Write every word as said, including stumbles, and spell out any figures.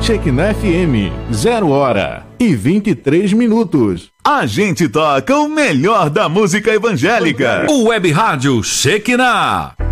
Shekinah F M, zero hora e vinte e três minutos. A gente toca o melhor da música evangélica. O Web Rádio Shekinah.